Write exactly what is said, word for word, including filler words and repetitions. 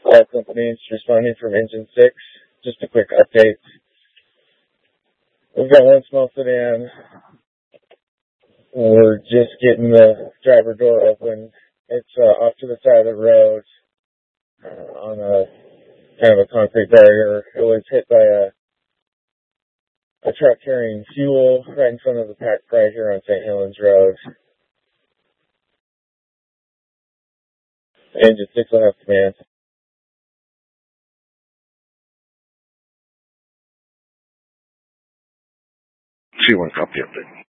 All companies responding from Engine six. Just a quick update. We've got one small sedan. We're just getting the driver door open. It's uh, off to the side of the road uh, on a kind of a concrete barrier. It was hit by a, a truck carrying fuel right in front of the packed fry here on Saint Helens Road. Engine six will have command. C one, copy update.